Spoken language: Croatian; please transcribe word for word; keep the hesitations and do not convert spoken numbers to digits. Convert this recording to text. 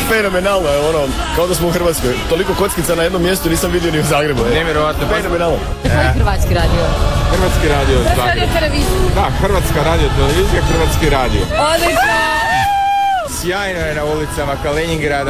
fenomenalno je ono, kao da smo u Hrvatskoj. Toliko kockica na jednom mjestu nisam vidio ni u Zagrebu. Nevjerojatno. Fenomenalno. Koji Hrvatski radio? Hrvatski radio. Radio televizija. Da, Hrvatska radio televizija, Hrvatski radio. Odlično! Sjajno je na ulicama Kaliningrada.